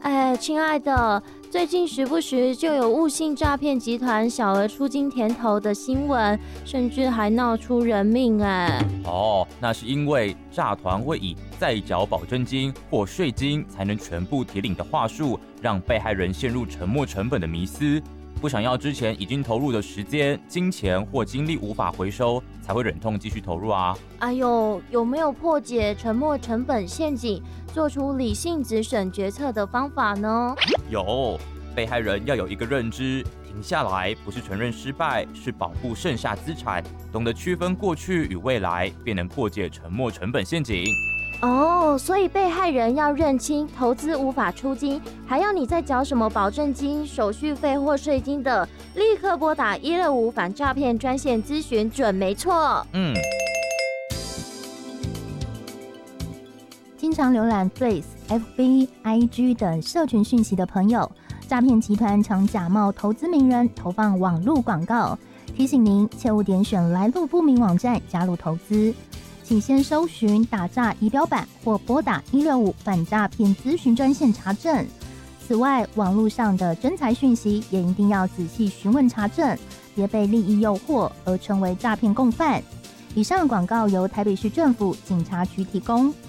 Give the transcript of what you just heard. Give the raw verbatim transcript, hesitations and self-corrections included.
哎，亲爱的，最近时不时就有误信诈骗集团小额出金甜头的新闻，甚至还闹出人命哎。 哦，那是因为诈团会以再缴保证金或税金才能全部提领的话术，让被害人陷入沉没成本的迷思。不想要之前已经投入的时间、金钱或精力无法回收，才会忍痛继续投入啊。 哎呦，有没有破解沉没成本陷阱，做出理性止损决策的方法呢？ 有，被害人要有一个认知，停下来不是承认失败，是保护剩下资产，懂得区分过去与未来，便能破解沉没成本陷阱。 哦，所以被害人要认清投资无法出金，还要你再缴什么保证金、手续费或税金的，立刻拨打一六五反诈骗专线咨询准没错。 嗯。 经常浏览 Face、F B、I G 等社群讯息的朋友，诈骗集团常假冒投资名人投放网络广告，提醒您切勿点选来路不明网站加入投资。请先搜寻打诈仪表板或拨打一六五反诈骗咨询专线查证。此外，网络上的真财讯息也一定要仔细询问查证，别被利益诱惑而成为诈骗共犯。以上广告由台北市政府警察局提供。